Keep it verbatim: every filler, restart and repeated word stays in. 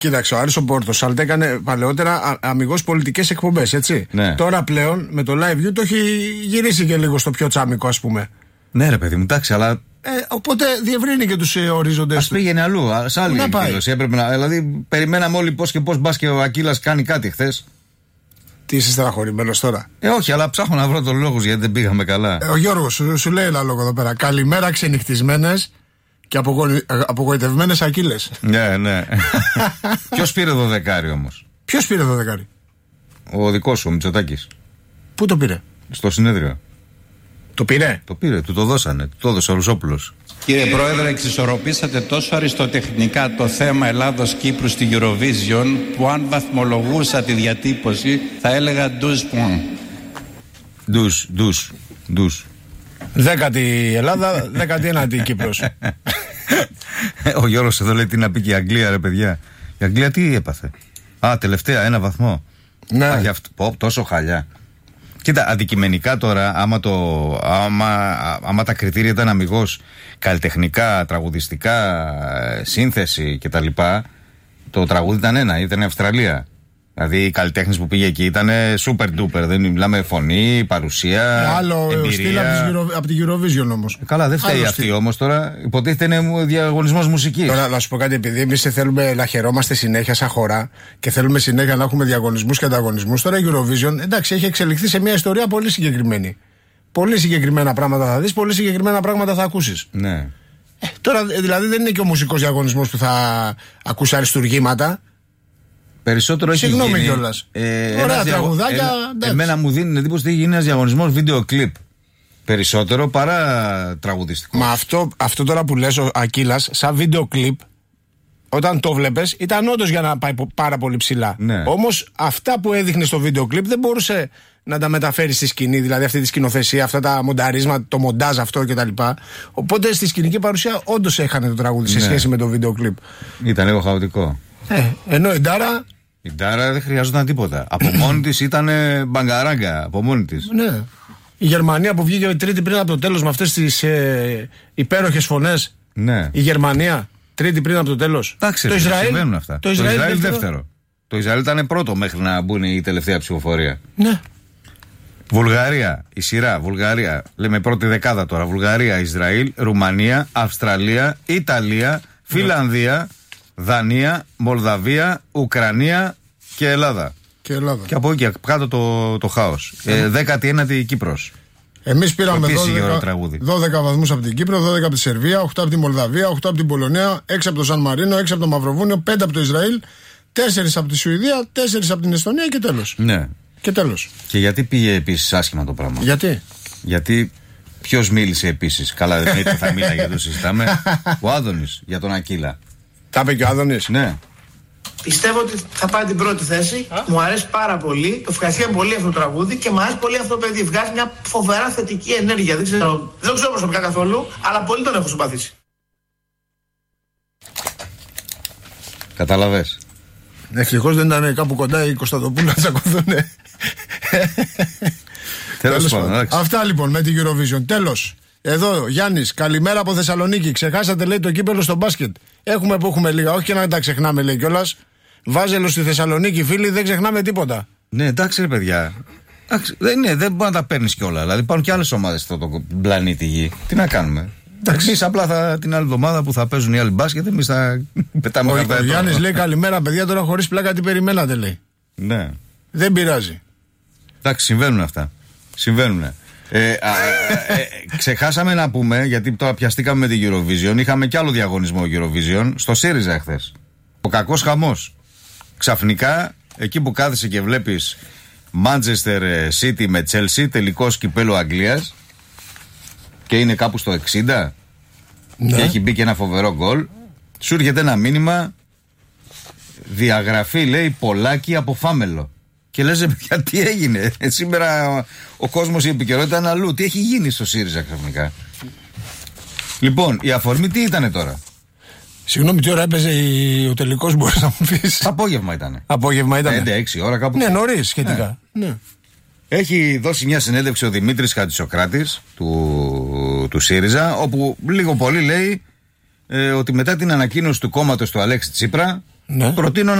Κοίταξε, ο Άρης ο Πόρτοσαλτ έκανε παλαιότερα αμιγώς πολιτικές εκπομπές, έτσι. Ναι. Τώρα πλέον με το live view το έχει γυρίσει και λίγο στο πιο τσάμικο, ας πούμε. Ναι, ρε παιδί μου, εντάξει, αλλά. Ε, οπότε διευρύνει και τους ε, ορίζοντες. Ας πήγαινε αλλού, σε άλλη εκδήλωση. Έπρεπε να. Δηλαδή, περιμέναμε όλοι πώς και πώς μπας και ο Ακύλας κάνει κάτι χθες. Τι είσαι στεναχωρημένος τώρα? Ε, όχι, αλλά ψάχνω να βρω τον λόγο γιατί δεν πήγαμε καλά. Ε, ο Γιώργος σου, σου λέει ένα λόγο εδώ πέρα. Καλημέρα, ξενυχτισμένες και απογοη... απογοητευμένες Ακύλες. Ναι, ναι. Ποιος πήρε δωδεκάρι όμως? Ποιος πήρε δωδεκάρι? Ο δικός σου, ο Μητσοτάκης. Πού το πήρε? Στο συνέδριο. Το πήρε? Το πήρε, του το δώσανε. Του το έδωσε ο Ρουσόπουλος. Κύριε Πρόεδρε, εξισορροπήσατε τόσο αριστοτεχνικά το θέμα Ελλάδος-Κύπρου στη Eurovision που αν βαθμολογούσα τη διατύπωση θα έλεγα douze points. Ντους, ντους, ντους. Δέκατη η Ελλάδα, δέκατη ένατη η Κύπρος. Ο Γιώργος εδώ λέει τι να πει και η Αγγλία, ρε παιδιά. Η Αγγλία τι έπαθε? Α, τελευταία, ένα βαθμό. Ναι. Α, αυτό, πω, τόσο χαλιά. Κοίτα, αντικειμενικά τώρα, άμα, το, άμα, άμα τα κριτήρια ήταν αμιγώς καλλιτεχνικά, τραγουδιστικά, σύνθεση κτλ., το τραγούδι ήταν ένα, ήταν η Αυστραλία. Δηλαδή οι καλλιτέχνες που πήγε εκεί ήταν super duper. Δεν μιλάμε φωνή, παρουσία. Άλλο στυλ από την Eurovision όμως. Καλά, δεν φταίει αυτή όμως τώρα. Υποτίθεται είναι διαγωνισμός μουσικής. Τώρα να σου πω κάτι, επειδή εμείς θέλουμε να χαιρόμαστε συνέχεια σαν χώρα και θέλουμε συνέχεια να έχουμε διαγωνισμούς και ανταγωνισμούς. Τώρα η Eurovision, εντάξει, έχει εξελιχθεί σε μια ιστορία πολύ συγκεκριμένη. Πολύ συγκεκριμένα πράγματα θα δεις, πολύ συγκεκριμένα πράγματα θα ακούσεις. Ναι. Ε, τώρα δηλαδή δεν είναι και ο μουσικός διαγωνισμός που θα ακούσει αριστουργήματα. Περισσότερο έχει Συγγνώμη γίνει. κιόλας. Ε, Ωραία τραγουδάκια. Ε, εμένα μου δίνει εντύπωση ότι έχει γίνει ένας διαγωνισμός βίντεο κλιπ. Περισσότερο παρά τραγουδιστικό. Μα αυτό, αυτό τώρα που λες ο Ακύλας, σαν βίντεο κλιπ, όταν το βλέπες, ήταν όντως για να πάει πάρα πολύ ψηλά. Ναι. Όμως αυτά που έδειχνε στο βίντεο κλιπ δεν μπορούσε να τα μεταφέρει στη σκηνή, δηλαδή αυτή τη σκηνοθεσία, αυτά τα μονταρίσματα, το μοντάζ αυτό κτλ. Οπότε στη σκηνική παρουσία όντως έχανε το τραγούδι σε ναι. σχέση με το βίντεο κλιπ. Ήταν λίγο χαοτικό. Ε, ενώ η Ντάρα. Η Ντάρα δεν χρειαζόταν τίποτα. Από μόνη της ήταν μπαγκαράγκα. Από μόνη της. Ναι. Η Γερμανία που βγήκε τρίτη πριν από το τέλος με αυτές τις ε, υπέροχες φωνές. Ναι. Η Γερμανία τρίτη πριν από το τέλος. Εντάξει, το Ισραήλ, συμβαίνουν αυτά. Το Ισραήλ, το Ισραήλ δεύτερο. δεύτερο. Το Ισραήλ ήταν πρώτο μέχρι να μπουν η τελευταία ψηφοφορία. Ναι. Βουλγαρία, η σειρά, Βουλγαρία. Λέμε πρώτη δεκάδα τώρα. Βουλγαρία, Ισραήλ, Ρουμανία, Αυστραλία, Ιταλία, Φιλανδία, Δανία, Μολδαβία, Ουκρανία και Ελλάδα. Και Ελλάδα. Και από εκεί κάτω το, το χάος. Ε, δέκατη ένατη η Κύπρος. Εμείς πήραμε δώδεκα, δώδεκα βαθμούς από την Κύπρο, δώδεκα από τη Σερβία, οκτώ από τη Μολδαβία, οκτώ από την Πολωνία, έξι από το Σαν Μαρίνο, έξι από το Μαυροβούνιο, πέντε από το Ισραήλ, τέσσερα από τη Σουηδία, τέσσερα από την Εστονία και τέλος. Ναι. Και τέλος. Και γιατί πήγε επίσης άσχημα το πράγμα? Γιατί? Γιατί ποιος μίλησε επίσης? Καλά, δεν θα μίλα γιατί το συζητάμε. Ο Άδωνης για τον Ακύλα. Τα είπε και ο Άδωνης. Ναι. Πιστεύω ότι θα πάρει την πρώτη θέση. Α? Μου αρέσει πάρα πολύ. Το ευχαριστώ πολύ αυτό το τραγούδι και μου αρέσει πολύ αυτό το παιδί. Βγάζει μια φοβερά θετική ενέργεια. Δεν ξέρω, δεν ξέρω προσωπικά καθόλου, αλλά πολύ τον έχω συμπαθήσει. Καταλαβες. Ευτυχώς δεν ήταν κάπου κοντά οι Κωνσταντοπούλου να τσακωθούνε. Τέλος πάντων. Αυτά λοιπόν με την Eurovision. Τέλος. Εδώ Γιάννης, καλημέρα από Θεσσαλονίκη. Ξεχάσατε λέει το κύπελο στο μπάσκετ. Έχουμε που έχουμε λίγα, όχι και να τα ξεχνάμε λέει κιόλας. Βάζελο στη Θεσσαλονίκη, φίλοι, δεν ξεχνάμε τίποτα. Ναι, εντάξει ρε παιδιά. Εντάξει, δεν, ναι, δεν μπορεί να τα παίρνει κιόλα. Δηλαδή υπάρχουν και άλλες ομάδες στον πλανήτη Γη. Τι να κάνουμε. Εμείς απλά θα, την άλλη εβδομάδα που θα παίζουν οι άλλοι μπάσκετ, εμείς θα πετάμε καρτά. Ο Γιάννης λέει καλημέρα, παιδιά, τώρα χωρίς πλάκα τι περιμένατε λέει. Ναι. Δεν πειράζει. Εντάξει, συμβαίνουν αυτά. Συμβαίνουν. Ε, α, ε, ξεχάσαμε να πούμε, γιατί τώρα πιαστήκαμε με την Eurovision. Είχαμε κι άλλο διαγωνισμό Eurovision στο ΣΥΡΙΖΑ χθες. Ο κακός χαμός. Ξαφνικά, εκεί που κάθεσαι και βλέπεις Manchester City με Chelsea, τελικός κυπέλλου Αγγλίας, και είναι κάπου στο εξήντα, ναι. Και έχει μπει και ένα φοβερό γκολ, σου έρχεται ένα μήνυμα, διαγραφή λέει Πολάκη από Φάμελο. Και λες, παιδιά, τι έγινε? Ε, σήμερα ο, ο κόσμος, η επικαιρότητα είναι αλλού. Τι έχει γίνει στο ΣΥΡΙΖΑ ξαφνικά? Λοιπόν, η αφορμή τι ήτανε τώρα? Συγγνώμη, τι ώρα έπαιζε ο τελικός, μπορείς να μου πεις? Απόγευμα ήτανε. Απόγευμα ήτανε. πέντε έξι ώρα κάπου. Ναι, νωρίς σχετικά. Ναι. Ναι. Έχει δώσει μια συνέντευξη ο Δημήτρης Χατζησοκράτης του, του ΣΥΡΙΖΑ, όπου λίγο πολύ λέει ε, ότι μετά την ανακοίνωση του κόμματος του Αλέξη Τσίπρα, Ναι. Προτείνω